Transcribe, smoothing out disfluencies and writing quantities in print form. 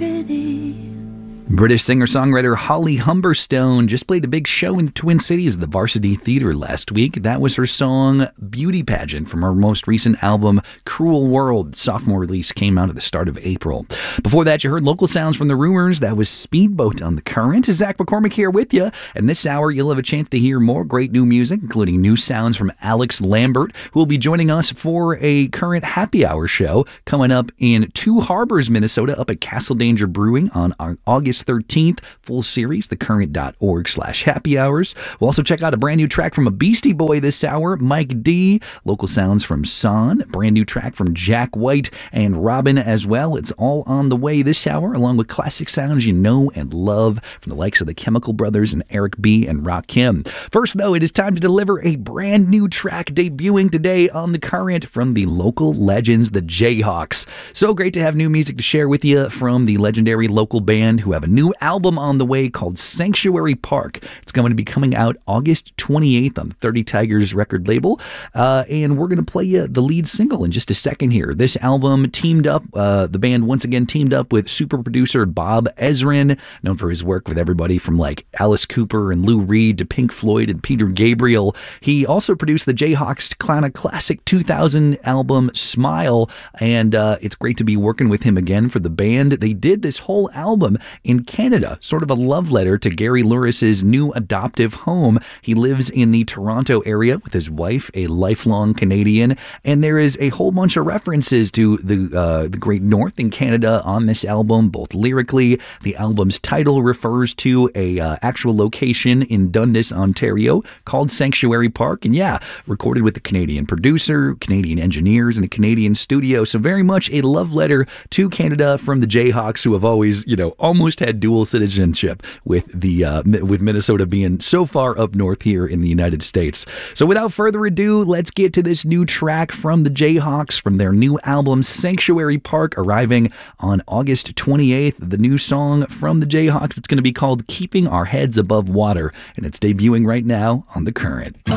pretty. British singer-songwriter Holly Humberstone just played a big show in the Twin Cities at the Varsity Theater last week. That was her song Beauty Pageant from her most recent album Cruel World. Sophomore release came out at the start of April. Before that, you heard local sounds from the Rumors. That was Speedboat on the Current. Zach McCormick here with you. And this hour, you'll have a chance to hear more great new music, including new sounds from Alex Lambert, who will be joining us for a Current Happy Hour show coming up in Two Harbors, Minnesota, up at Castle Danger Brewing on August 13th. Full series, thecurrent.org/happy hours. We'll also check out a brand new track from a Beastie Boy this hour, Mike D. Local sounds from Son, brand new track from Jack White and Robin as well. It's all on the way this hour, along with classic sounds you know and love from the likes of the Chemical Brothers and Eric B. and Rakim. First, though, it is time to deliver a brand new track debuting today on The Current from the local legends, the Jayhawks. So great to have new music to share with you from the legendary local band who have a new album on the way called Sanctuary Park. It's going to be coming out August 28th on the 30 Tigers record label, and we're going to play you the lead single in just a second here. This album teamed up, the band once again teamed up with super producer Bob Ezrin, known for his work with everybody from like Alice Cooper and Lou Reed to Pink Floyd and Peter Gabriel. He also produced the Jayhawks' classic 2000 album Smile, and it's great to be working with him again for the band. They did this whole album in Canada, sort of a love letter to Gary Louris's new adoptive home. He lives in the Toronto area with his wife, a lifelong Canadian, and there is a whole bunch of references to the Great North in Canada on this album, both lyrically. The album's title refers to a actual location in Dundas, Ontario, called Sanctuary Park, and yeah, recorded with a Canadian producer, Canadian engineers, and a Canadian studio. So very much a love letter to Canada from the Jayhawks, who have always, almost had dual citizenship with with Minnesota being so far up north here in the United States. So without further ado, let's get to this new track from the Jayhawks from their new album Sanctuary Park, arriving on August 28th. The new song from the Jayhawks, it's going to be called Keeping Our Heads Above Water, and it's debuting right now on The Current.